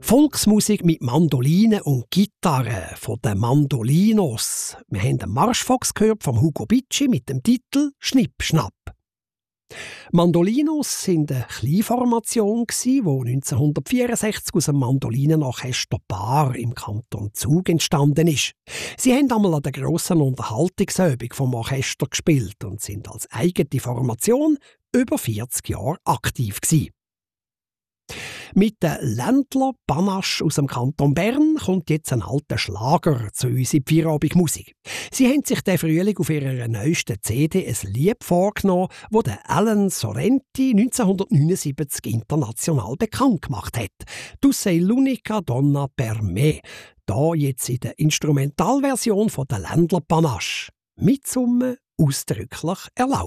Volksmusik mit Mandoline und Gitarre von den Mandolinos. Wir haben den Marschfox gehört vom Hugo Bicci mit dem Titel «Schnipp, Schnapp». Mandolinos sind eine Kleinformation, die 1964 aus dem Mandolinenorchester Baar im Kanton Zug entstanden ist. Sie haben einmal an der grossen Unterhaltungsübung vom Orchester gespielt und sind als eigene Formation über 40 Jahre aktiv gewesen. Mit den Ländler Panache aus dem Kanton Bern kommt jetzt ein alter Schlager zu uns in die Feierabendmusik. Sie haben sich den Frühling auf ihrer neuesten CD ein Lied vorgenommen, das der Alan Sorrenti 1979 international bekannt gemacht hat. «Tu sei l'unica donna per me». Da jetzt in der Instrumentalversion von der Ländler Panache. Mitsummen ausdrücklich erlaubt.